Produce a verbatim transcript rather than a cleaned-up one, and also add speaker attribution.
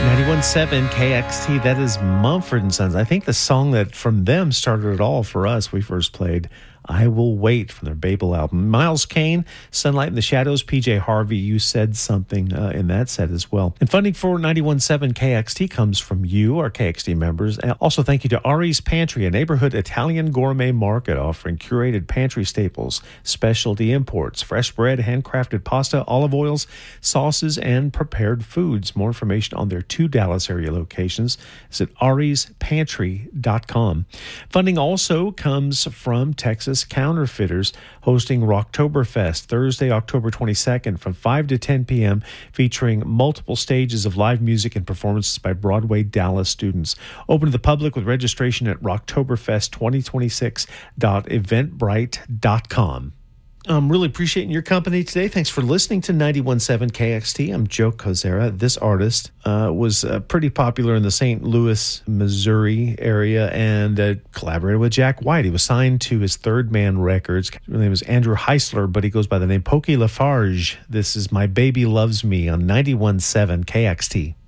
Speaker 1: ninety-one point seven K X T, that is Mumford and Sons. I think the song that from them started it all for us, we first played I Will Wait from their Babel album. Miles Kane, Sunlight in the Shadows, P J Harvey, You Said Something uh, in that set as well. And funding for ninety-one point seven K X T comes from you, our K X T members. And also thank you to Ari's Pantry, a neighborhood Italian gourmet market offering curated pantry staples, specialty imports, fresh bread, handcrafted pasta, olive oils, sauces, and prepared foods. More information on their two Dallas area locations is at aries pantry dot com. Funding also comes from Texas Counterfeiters, hosting Rocktoberfest Thursday, October twenty-second from five to ten p.m., featuring multiple stages of live music and performances by Broadway Dallas students. Open to the public with registration at rocktoberfest twenty twenty-six dot eventbrite dot com. I'm really appreciating your company today. Thanks for listening to ninety-one point seven K X T. I'm Joe Kozera. This artist uh, was uh, pretty popular in the Saint Louis, Missouri area and uh, collaborated with Jack White. He was signed to his Third Man Records. His name is Andrew Heisler, but he goes by the name Pokey Lafarge. This is My Baby Loves Me on ninety-one point seven K X T.